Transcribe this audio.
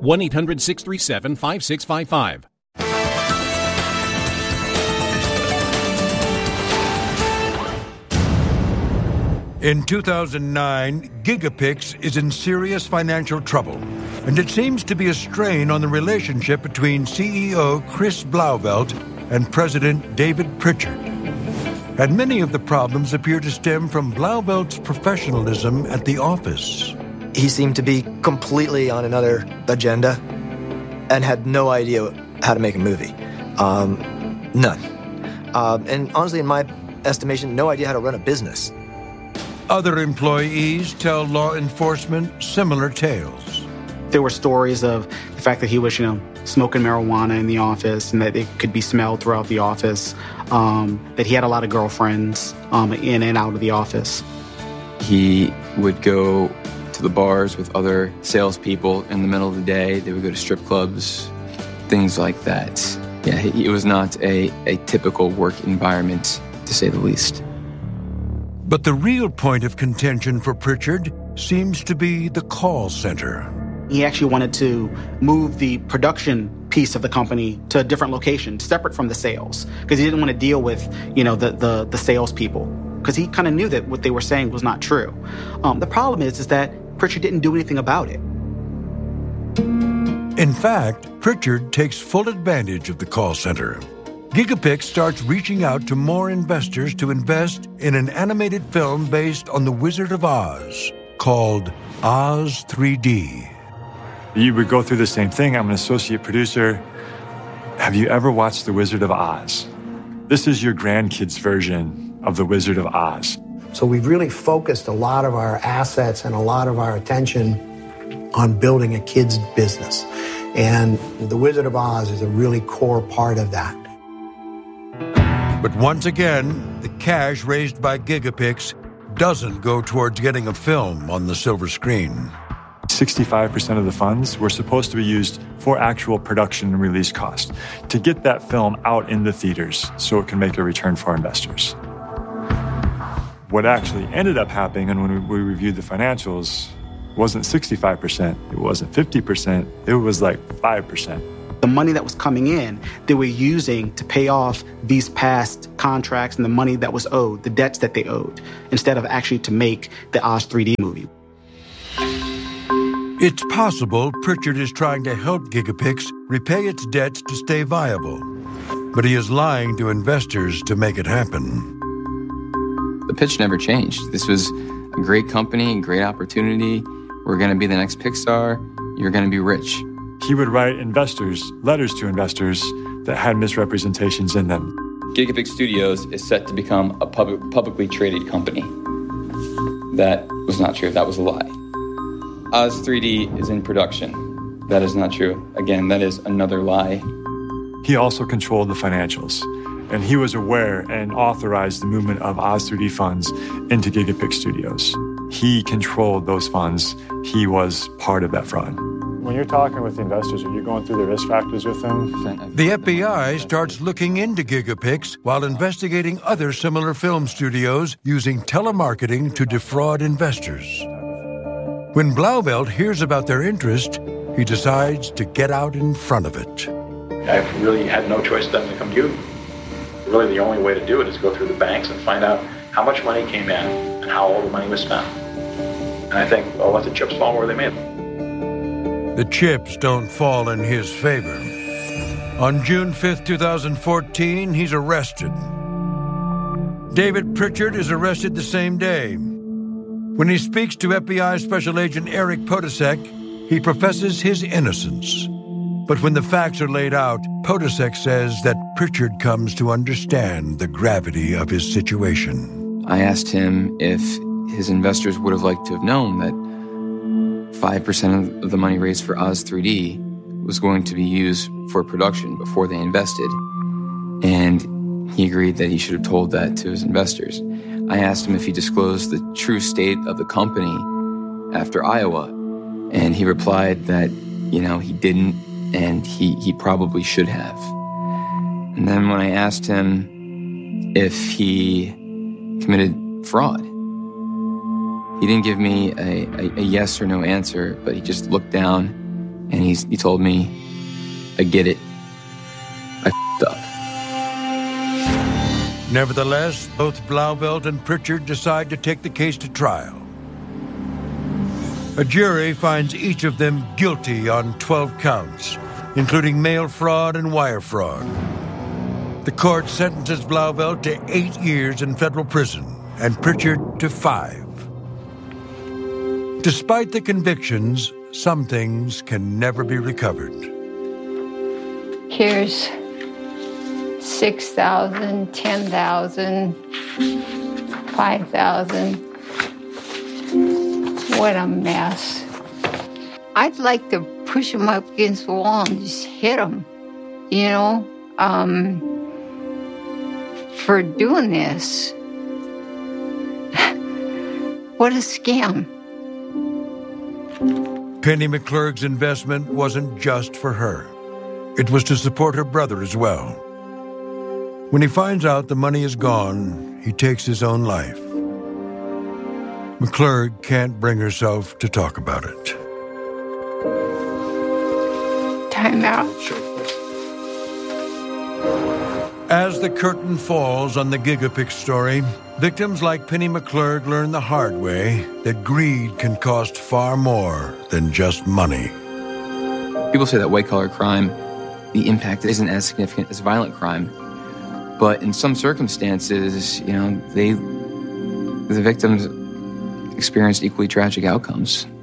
1-800-637-5655. In 2009, Gigapix is in serious financial trouble, and it seems to be a strain on the relationship between CEO Chris Blauvelt and President David Pritchard. And many of the problems appear to stem from Blauvelt's professionalism at the office. He seemed to be completely on another agenda and had no idea how to make a movie. None. And honestly, in my estimation, no idea how to run a business. Other employees tell law enforcement similar tales. There were stories of the fact that he was, smoking marijuana in the office and that it could be smelled throughout the office, that he had a lot of girlfriends in and out of the office. He would go to the bars with other salespeople in the middle of the day. They would go to strip clubs, things like that. Yeah, it was not a typical work environment, to say the least. But the real point of contention for Pritchard seems to be the call center. He actually wanted to move the production piece of the company to a different location, separate from the sales, because he didn't want to deal with, the salespeople, because he kind of knew that what they were saying was not true. The problem is that Pritchard didn't do anything about it. In fact, Pritchard takes full advantage of the call center. Gigapix starts reaching out to more investors to invest in an animated film based on The Wizard of Oz called Oz 3D. You would go through the same thing. I'm an associate producer. Have you ever watched The Wizard of Oz? This is your grandkids' version of The Wizard of Oz. So we've really focused a lot of our assets and a lot of our attention on building a kids' business. And The Wizard of Oz is a really core part of that. But once again, the cash raised by Gigapix doesn't go towards getting a film on the silver screen. 65% of the funds were supposed to be used for actual production and release cost to get that film out in the theaters so it can make a return for investors. What actually ended up happening, and when we reviewed the financials, wasn't 65%, it wasn't 50%, it was like 5%. The money that was coming in, they were using to pay off these past contracts and the money that was owed, the debts that they owed, instead of actually to make the Oz 3D movie. It's possible Pritchard is trying to help Gigapix repay its debts to stay viable, but he is lying to investors to make it happen. The pitch never changed. This was a great company, great opportunity. We're going to be the next Pixar. You're going to be rich. He would write letters to investors that had misrepresentations in them. Gigapix Studios is set to become a publicly traded company. That was not true. That was a lie. Oz 3D is in production. That is not true. Again, that is another lie. He also controlled the financials, and he was aware and authorized the movement of Oz 3D funds into Gigapix Studios. He controlled those funds. He was part of that fraud. When you're talking with the investors, are you going through the risk factors with them? The FBI starts looking into Gigapix while investigating other similar film studios using telemarketing to defraud investors. When Blauvelt hears about their interest, he decides to get out in front of it. I really had no choice then to come to you. Really, the only way to do it is go through the banks and find out how much money came in and how all the money was spent. And I think, I'll let the chips fall where they may. The chips don't fall in his favor. On June 5th, 2014, he's arrested. David Pritchard is arrested the same day. When he speaks to FBI Special Agent Eric Podesek, he professes his innocence. But when the facts are laid out, Podesek says that Pritchard comes to understand the gravity of his situation. I asked him if his investors would have liked to have known that 5% of the money raised for Oz 3D was going to be used for production before they invested. And he agreed that he should have told that to his investors. I asked him if he disclosed the true state of the company after Iowa. And he replied that, he didn't, and he probably should have. And then when I asked him if he committed fraud, he didn't give me a yes or no answer, but he just looked down And he told me, I get it. I f***ed up. Nevertheless, both Blauvelt and Pritchard decide to take the case to trial. A jury finds each of them guilty on 12 counts, including mail fraud and wire fraud. The court sentences Blauvelt to 8 years in federal prison and Pritchard to 5. Despite the convictions, some things can never be recovered. Here's 6,000, 10,000, 5,000. What a mess. I'd like to push them up against the wall and just hit them, you know, for doing this. What a scam. Penny McClurg's investment wasn't just for her. It was to support her brother as well. When he finds out the money is gone, he takes his own life. McClurg can't bring herself to talk about it. Time out. As the curtain falls on the Gigapix story, victims like Penny McClurg learn the hard way that greed can cost far more than just money. People say that white-collar crime, the impact isn't as significant as violent crime. But in some circumstances, you know, the victims experienced equally tragic outcomes.